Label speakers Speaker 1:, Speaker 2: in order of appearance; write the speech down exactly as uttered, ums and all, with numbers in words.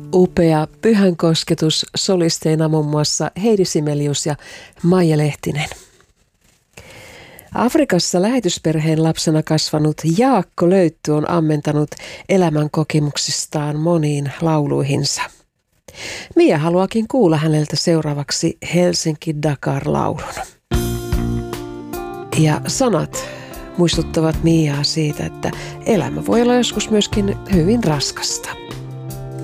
Speaker 1: upea pyhän kosketus solisteina muun muassa Heidi Simelius ja Maija Lehtinen. Afrikassa lähetysperheen lapsena kasvanut Jaakko Löytty on ammentanut elämän kokemuksistaan moniin lauluihinsa. Mia haluakin kuulla häneltä seuraavaksi Helsinki-Dakar-laulun. Ja sanat muistuttavat Miaa siitä, että elämä voi olla joskus myöskin hyvin raskasta.